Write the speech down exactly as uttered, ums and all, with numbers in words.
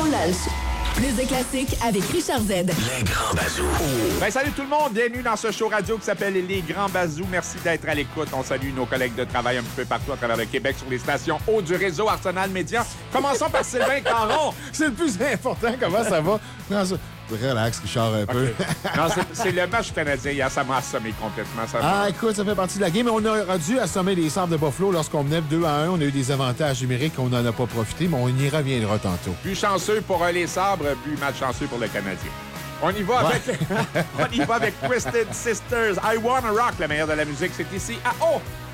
lunch. Plus de classiques avec Richard Z. Les Grands Bazous. Ben, salut tout le monde, bienvenue dans ce show radio qui s'appelle Les Grands Bazous. Merci d'être à l'écoute. On salue nos collègues de travail un petit peu partout à travers le Québec sur les stations haut du réseau Arsenal Média. Commençons par Sylvain Caron. C'est le plus important. Comment ça va? Non, ça... Relax, Richard, un peu. Okay. Non, c'est, c'est le match canadien. Hier, ça m'a assommé complètement. Ça ah, écoute, ça fait partie de la game. On a dû assommer les Sabres de Buffalo lorsqu'on menait deux à un. On a eu des avantages numériques. On n'en a pas profité, mais on y reviendra tantôt. Plus chanceux pour les Sabres, plus malchanceux pour le Canadien. On y va avec, on y va avec Twisted Sisters. I Wanna Rock, la meilleure de la musique. C'est ici à O